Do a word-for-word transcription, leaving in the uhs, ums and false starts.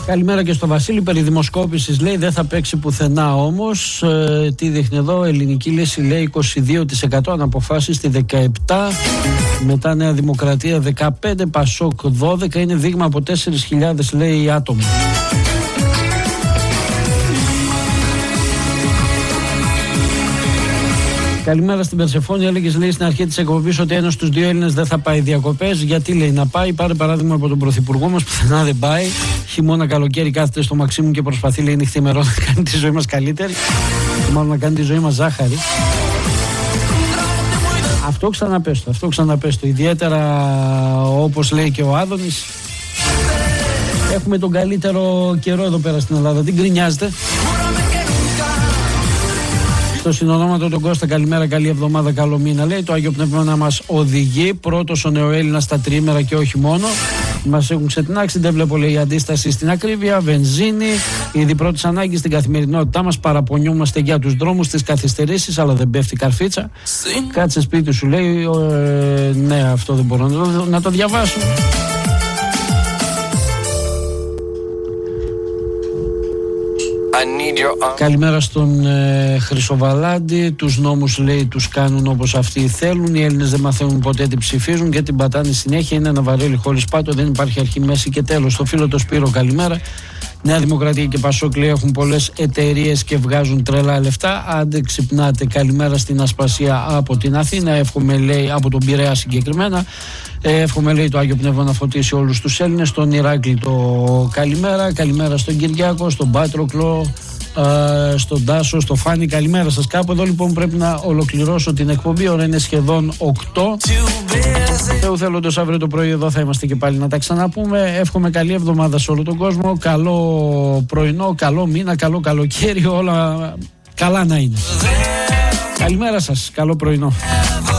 Καλημέρα και στο Βασίλη. Περί δημοσκόπησης λέει δεν θα παίξει πουθενά όμως. Ε, τι δείχνει εδώ, ελληνική λύση λέει είκοσι δύο τοις εκατό, αναποφάσεις στη δεκαεπτά, μετά Νέα Δημοκρατία δεκαπέντε, Πασόκ δώδεκα, είναι δείγμα από τέσσερις χιλιάδες λέει άτομα. Καλημέρα στην Περσεφόνη. Έλεγες λέει στην αρχή της εκπομπής ότι ένας στους δύο Έλληνες δεν θα πάει διακοπές. Γιατί λέει να πάει? Πάρε παράδειγμα από τον πρωθυπουργό μας, πουθενά δεν πάει. Χειμώνα καλοκαίρι κάθεται στο Μαξίμου και προσπαθεί λέει νυχθημερό να κάνει τη ζωή μας καλύτερη. Μάλλον να κάνει τη ζωή μας ζάχαρη. Αυτό ξαναπέστο, αυτό ξαναπέστο. Ιδιαίτερα όπως λέει και ο Άδωνης, έχουμε τον καλύτερο καιρό εδώ πέρα στην Ελλάδα. Δεν γκρινιάζετε. Στο συνονόματο τον Κώστα, καλημέρα, καλή εβδομάδα, καλό μήνα. Λέει το Άγιο Πνεύμα να μας οδηγεί. Πρώτος ο νεοέλληνας στα τριήμερα και όχι μόνο. Μας έχουν ξετινάξει, δεν βλέπω λέει αντίσταση στην ακρίβεια. Βενζίνη, ήδη πρώτης ανάγκης στην καθημερινότητά μας. Παραπονιούμαστε για τους δρόμους, τις καθυστερήσεις, αλλά δεν πέφτει καρφίτσα. Κάτσε σπίτι σου λέει. Ε, ναι, αυτό δεν μπορώ να το, να το διαβάσω. Καλημέρα στον ε, Χρυσοβαλάντη. Τους νόμους λέει τους κάνουν όπως αυτοί θέλουν. Οι Έλληνες δεν μαθαίνουν ποτέ τι ψηφίζουν και την πατάνε συνέχεια. Είναι ένα βαρέλι χωρίς πάτο, δεν υπάρχει αρχή, μέση και τέλος. Στο φίλο το Σπύρο, καλημέρα. Νέα Δημοκρατία και Πασόκ λέει έχουν πολλές εταιρείες και βγάζουν τρελά λεφτά. Άντε ξυπνάτε. Καλημέρα στην Ασπασία από την Αθήνα. Εύχομαι λέει από τον Πειραιά συγκεκριμένα. Ε, εύχομαι λέει το Άγιο Πνεύμα να φωτίσει όλους τους Έλληνες. Στον Ηράκλη το καλημέρα. Καλημέρα στον Κυριάκο, στον Πάτροκλο, ε, στον Τάσο, στο Φάνη. Καλημέρα σας. Κάπου εδώ λοιπόν πρέπει να ολοκληρώσω την εκπομπή. Ώρα είναι σχεδόν οκτώ. Θεού θέλοντος αύριο το πρωί εδώ θα είμαστε και πάλι να τα ξαναπούμε. Εύχομαι καλή εβδομάδα σε όλο τον κόσμο. Καλό πρωινό, καλό μήνα, καλό καλοκαίρι. Όλα καλά να είναι. Καλημέρα σας. Καλό πρωινό.